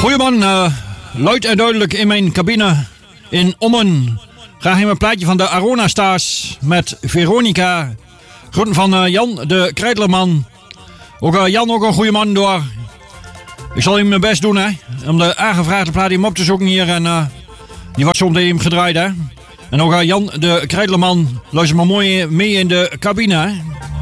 Goeieman, luid en duidelijk in mijn cabine in Ommen. Graag in mijn plaatje van de Arona Stars met Veronica. Groeten van Jan de Kreidlerman. Ook Jan, ook een goede man door. Ik zal hem mijn best doen, hè, om de aangevraagde plaat hem op te zoeken hier. En die wordt zo meteen hem gedraaid, hè. En ook Jan de Kreidlerman, luister maar mooi mee in de cabine, hè.